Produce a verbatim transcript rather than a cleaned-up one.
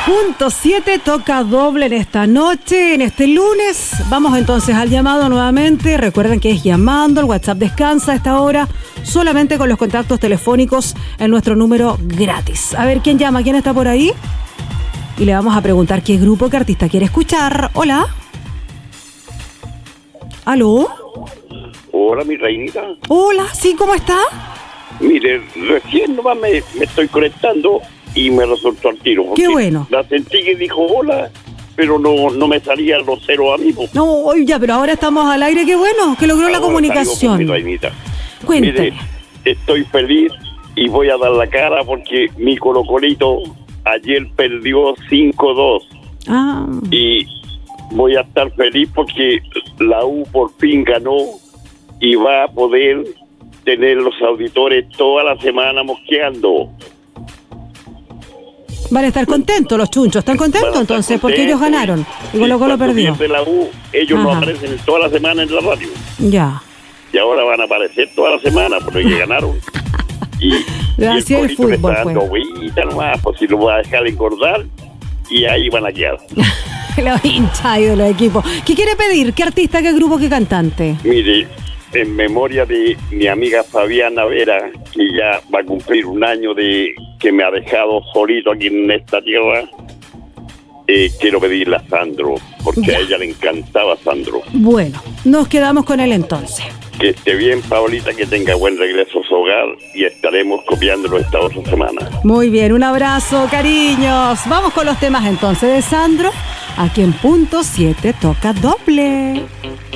Punto siete toca doble en esta noche, en este lunes. Vamos entonces al llamado nuevamente. Recuerden que es llamando, el WhatsApp descansa a esta hora, solamente con los contactos telefónicos en nuestro número gratis. A ver, ¿quién llama? ¿Quién está por ahí? Y le vamos a preguntar qué grupo, qué artista quiere escuchar. Hola. ¿Aló? Hola, mi reinita. Hola, ¿sí? ¿Cómo está? Mire, recién nomás me, me estoy conectando y me resultó al tiro. Qué bueno. La sentí que dijo hola, pero no, no me salían los ceros amigos. No, ya, pero ahora estamos al aire. Qué bueno, que logró Ahora la comunicación. salgo con mi reinita. Cuénteme. Mire, estoy feliz y voy a dar la cara porque mi Colo-Colito ayer perdió cinco dos. Ah. Y voy a estar feliz porque la U por fin ganó y va a poder tener los auditores toda la semana mosqueando. Van a estar contentos los chunchos. ¿Están contentos entonces? Porque ellos ganaron y Colo Colo perdió. De la U, ellos Ajá. no aparecen toda la semana en la radio. Ya. Y ahora van a aparecer toda la semana porque ganaron. Y, y Así el el Colito le fútbol, está dando agüita nomás, pues si lo voy a dejar engordar y ahí van a quedar. Los hinchas de los equipos. ¿Qué quiere pedir? ¿Qué artista, qué grupo, qué cantante? Mire, en memoria de mi amiga Fabiana Vera, que ya va a cumplir un año de que me ha dejado solito aquí en esta tierra, eh, quiero pedirle a Sandro, porque Ya. a ella le encantaba Sandro. Bueno, nos quedamos con él entonces. Que esté bien, Paulita, que tenga buen regreso a su hogar y estaremos copiándolo esta otra semana. Muy bien, un abrazo, cariños. Vamos con los temas entonces de Sandro. Aquí en Punto siete toca doble.